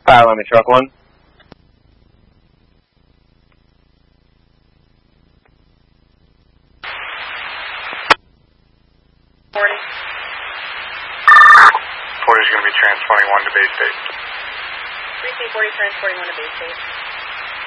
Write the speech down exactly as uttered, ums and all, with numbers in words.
Kyle, on the truck one. forty. forty is going to be transporting one to base state. three C forty transporting one to base state.